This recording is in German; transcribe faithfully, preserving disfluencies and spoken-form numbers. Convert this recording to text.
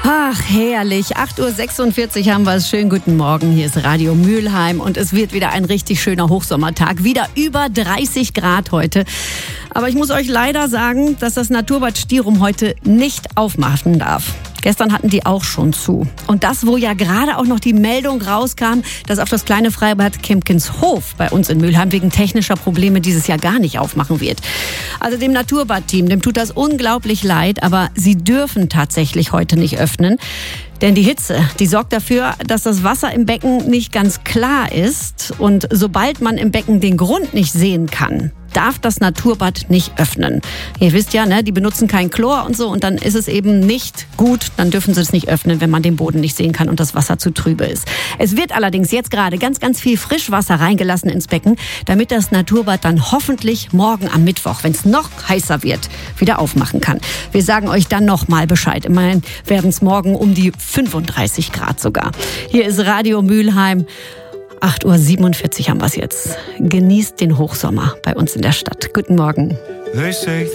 Ach, herrlich. acht Uhr sechsundvierzig haben wir es. Schönen guten Morgen. Hier ist Radio Mülheim und es wird wieder ein richtig schöner Hochsommertag. Wieder über dreißig Grad heute. Aber ich muss euch leider sagen, dass das Naturbad Stierum heute nicht aufmachen darf. Gestern hatten die auch schon zu. Und das, wo ja gerade auch noch die Meldung rauskam, dass auch das kleine Freibad Kempkenshof bei uns in Mülheim wegen technischer Probleme dieses Jahr gar nicht aufmachen wird. Also dem Naturbad-Team, dem tut das unglaublich leid, aber sie dürfen tatsächlich heute nicht öffnen. Denn die Hitze, die sorgt dafür, dass das Wasser im Becken nicht ganz klar ist. Und sobald man im Becken den Grund nicht sehen kann, darf das Naturbad nicht öffnen. Ihr wisst ja, ne, die benutzen kein Chlor und so und dann ist es eben nicht gut. Dann dürfen sie es nicht öffnen, wenn man den Boden nicht sehen kann und das Wasser zu trübe ist. Es wird allerdings jetzt gerade ganz, ganz viel Frischwasser reingelassen ins Becken, damit das Naturbad dann hoffentlich morgen am Mittwoch, wenn es noch heißer wird, wieder aufmachen kann. Wir sagen euch dann nochmal Bescheid. Immerhin werden es morgen um die fünfunddreißig Grad sogar. Hier ist Radio Mülheim. acht Uhr siebenundvierzig haben wir es jetzt. Genießt den Hochsommer bei uns in der Stadt. Guten Morgen.